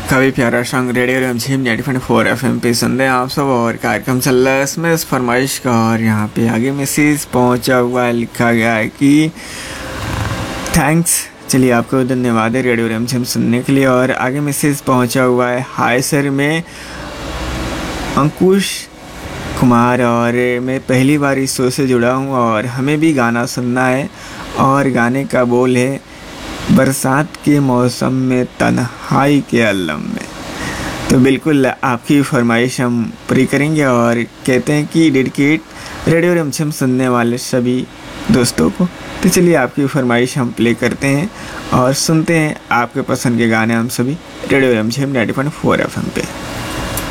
काफ़ी प्यारा song radio रिमझिम 90.4 FM पे सुन रहे हैं आप सब। और कार्यक्रम चल रहा है इसमें इस फरमाइश का। और यहाँ पे आगे मैसेज पहुँचा हुआ है, लिखा गया है कि थैंक्स। चलिए, आपको धन्यवाद है रेडियो रिमझिम सुनने के लिए। और आगे मैसेज पहुँचा हुआ है, हाय सर, मैं अंकुश कुमार और मैं पहली बार इस शो से जुड़ा हूँ और हमें भी गाना सुनना है। और गाने का बोल है, बरसात के मौसम में तन्हाई के आलम में। तो बिल्कुल आपकी फरमाइश हम पूरी करेंगे और कहते हैं कि डेडिकेट रेडियो रिमझिम सुनने वाले सभी दोस्तों को। तो चलिए, आपकी फरमाइश हम प्ले करते हैं और सुनते हैं आपके पसंद के गाने हम सभी रेडियो रिमझिम 90.4 FM पे।